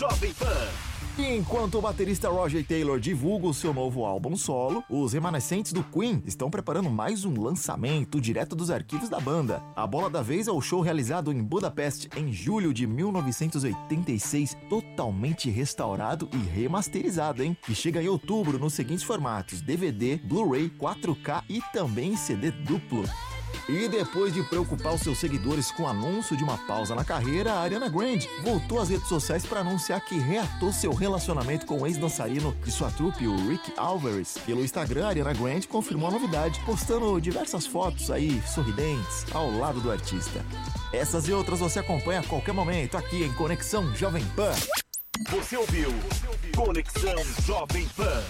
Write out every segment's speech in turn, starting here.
Jovem Pan. Enquanto o baterista Roger Taylor divulga o seu novo álbum solo, os remanescentes do Queen estão preparando mais um lançamento direto dos arquivos da banda. A bola da vez é o show realizado em Budapeste em julho de 1986, totalmente restaurado e remasterizado, hein? Que chega em outubro nos seguintes formatos: DVD, Blu-ray, 4K e também CD duplo. E depois de preocupar os seus seguidores com o anúncio de uma pausa na carreira, a Ariana Grande voltou às redes sociais para anunciar que reatou seu relacionamento com o ex-dançarino de sua trupe, o Rick Alvarez. Pelo Instagram, a Ariana Grande confirmou a novidade, postando diversas fotos aí, sorridentes, ao lado do artista. Essas e outras você acompanha a qualquer momento aqui em Conexão Jovem Pan. Você ouviu Conexão Jovem Pan.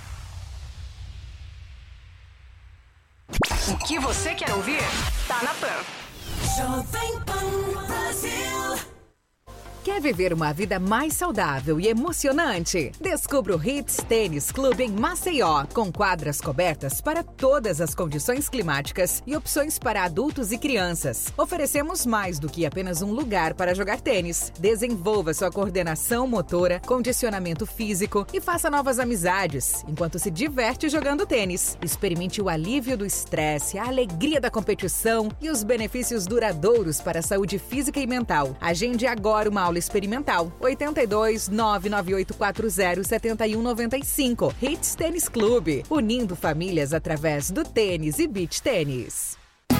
O que você quer ouvir? Tá na Pan. Jovem Pan Brasil. Quer viver uma vida mais saudável e emocionante? Descubra o Hits Tênis Clube em Maceió, com quadras cobertas para todas as condições climáticas e opções para adultos e crianças. Oferecemos mais do que apenas um lugar para jogar tênis. Desenvolva sua coordenação motora, condicionamento físico e faça novas amizades, enquanto se diverte jogando tênis. Experimente o alívio do estresse, a alegria da competição e os benefícios duradouros para a saúde física e mental. Agende agora uma aula experimental. 82 99840 7195. Hits Tênis Clube, unindo famílias através do tênis e beach tênis.